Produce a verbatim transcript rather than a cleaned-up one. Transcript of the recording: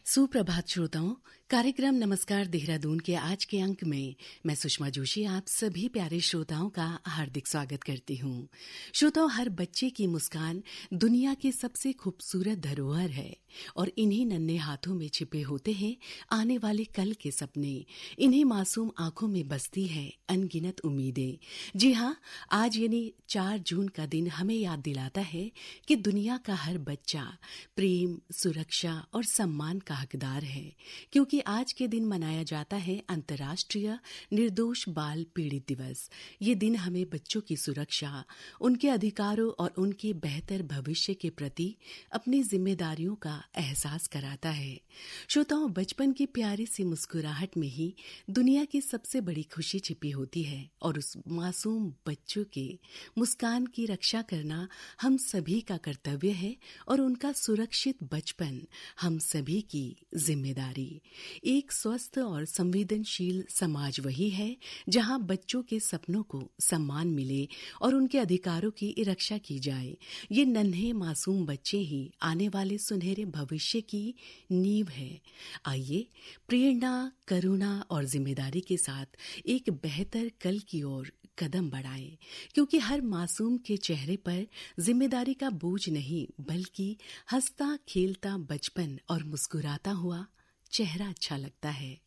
सुप्रभात श्रोताओं, कार्यक्रम नमस्कार देहरादून के आज के अंक में मैं सुषमा जोशी आप सभी प्यारे श्रोताओं का हार्दिक स्वागत करती हूँ। श्रोताओं, हर बच्चे की मुस्कान दुनिया की सबसे खूबसूरत धरोहर है और इन्हीं नन्हे हाथों में छिपे होते हैं आने वाले कल के सपने। इन्हीं मासूम आंखों में बसती है अनगिनत उम्मीदें। जी हाँ, आज यानी चार जून का दिन हमें याद दिलाता है कि दुनिया का हर बच्चा प्रेम, सुरक्षा और सम्मान का हकदार है, क्योंकि आज के दिन मनाया जाता है अंतर्राष्ट्रीय निर्दोष बाल पीड़ित दिवस। ये दिन हमें बच्चों की सुरक्षा, उनके अधिकारों और उनके बेहतर भविष्य के प्रति अपनी जिम्मेदारियों का एहसास कराता है। श्रोताओं, बचपन की प्यारी सी मुस्कुराहट में ही दुनिया की सबसे बड़ी खुशी छिपी होती है और उस मासूम बच्चों के मुस्कान की रक्षा करना हम सभी का कर्तव्य है और उनका सुरक्षित बचपन हम सभी की जिम्मेदारी। एक स्वस्थ और संवेदनशील समाज वही है जहां बच्चों के सपनों को सम्मान मिले और उनके अधिकारों की रक्षा की जाए। ये नन्हे मासूम बच्चे ही आने वाले सुनहरे भविष्य की नींव है। आइए प्रेरणा, करुणा और जिम्मेदारी के साथ एक बेहतर कल की ओर कदम बढ़ाएं, क्योंकि हर मासूम के चेहरे पर जिम्मेदारी का बोझ नहीं बल्कि हंसता खेलता बचपन और मुस्कुराता हुआ चेहरा अच्छा लगता है।